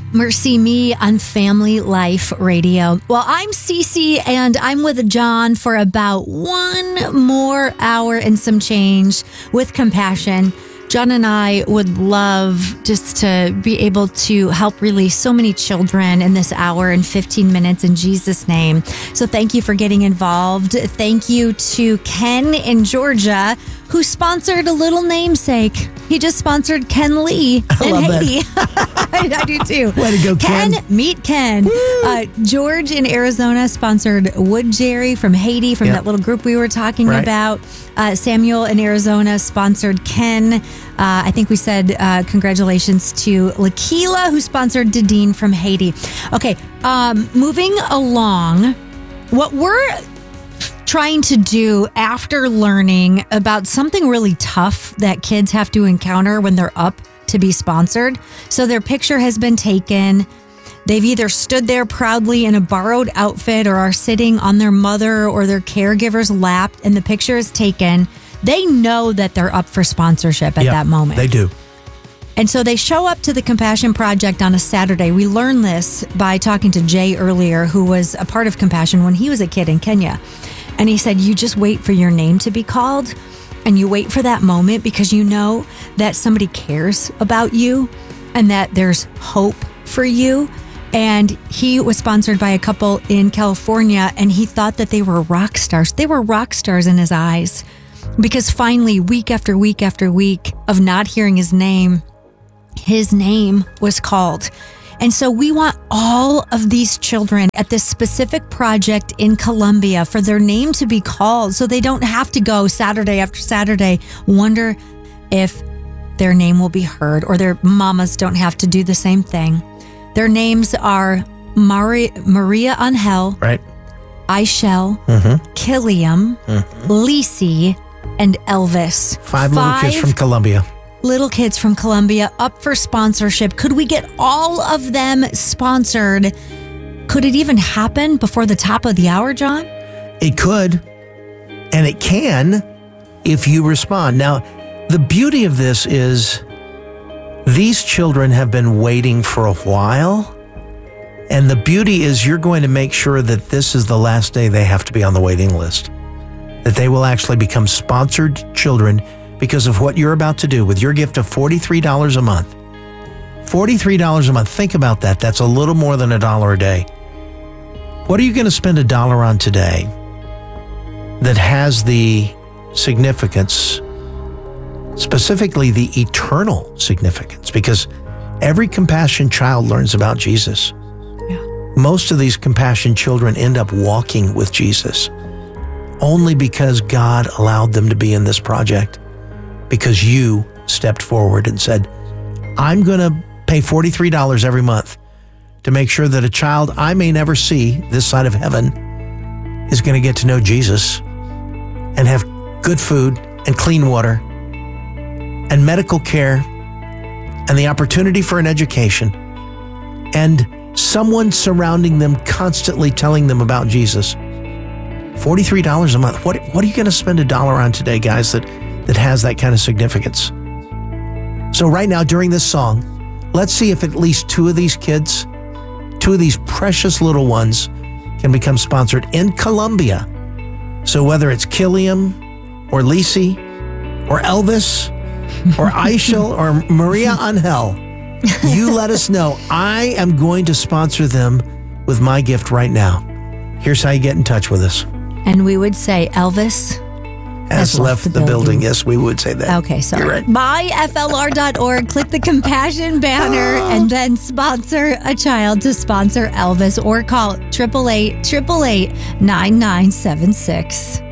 Mercy Me on Family Life Radio. Well, I'm Cece, and I'm with John for about one more hour and some change with Compassion. John and I would love just to be able to help release so many children in this hour and 15 minutes in Jesus' name. So thank you for getting involved. Thank you to Ken in Georgia, who sponsored a little namesake. He just sponsored Ken Lee in Haiti. I do too. Way to go, Ken. Meet Ken. George in Arizona sponsored Wood Jerry from Haiti, from that little group we were talking about. Samuel in Arizona sponsored Ken. I think we said congratulations to Lakila, who sponsored Dadine from Haiti. Okay, moving along. What we're trying to do after learning about something really tough that kids have to encounter when they're up to be sponsored. So their picture has been taken. They've either stood there proudly in a borrowed outfit or are sitting on their mother or their caregiver's lap, and the picture is taken. They know that they're up for sponsorship at that moment. They do. And so they show up to the Compassion Project on a Saturday. We learned this by talking to Jay earlier, who was a part of Compassion when he was a kid in Kenya. And he said, you just wait for your name to be called, and you wait for that moment because you know that somebody cares about you and that there's hope for you. And he was sponsored by a couple in California, and he thought that they were rock stars. They were rock stars in his eyes because finally, week after week after week of not hearing his name was called. And so we want all of these children at this specific project in Colombia for their name to be called so they don't have to go Saturday after Saturday, wonder if their name will be heard, or their mamas don't have to do the same thing. Their names are Maria Angel, Aishel, Killiam, Lisi, and Elvis. Five little kids from Colombia. Little kids from Colombia up for sponsorship. Could we get all of them sponsored? Could it even happen before the top of the hour, John? It could, and it can if you respond. Now, the beauty of this is these children have been waiting for a while, and the beauty is you're going to make sure that this is the last day they have to be on the waiting list, that they will actually become sponsored children because of what you're about to do with your gift of $43 a month. $43 a month. Think about that. That's a little more than $1 a day. What are you going to spend $1 on today that has the significance, specifically the eternal significance? Because every Compassion child learns about Jesus. Most of these Compassion children end up walking with Jesus only because God allowed them to be in this project. Because you stepped forward and said, I'm going to pay $43 every month to make sure that a child I may never see this side of heaven is going to get to know Jesus and have good food and clean water and medical care and the opportunity for an education and someone surrounding them constantly telling them about Jesus. $43 a month. What are you going to spend $1 on today, guys, that has that kind of significance? So right now during this song, let's see if at least two of these kids, two of these precious little ones, can become sponsored in Colombia. So whether it's Killiam or Lisi or Elvis or Aishel or Maria Angel, you let us know. I am going to sponsor them with my gift right now. Here's how you get in touch with us. And we would say Elvis has left the building. Yes, we would say that. Okay, sorry. You're right. MyFLR.org. Click the Compassion banner and then sponsor a child to sponsor Elvis, or call 888-888-9976.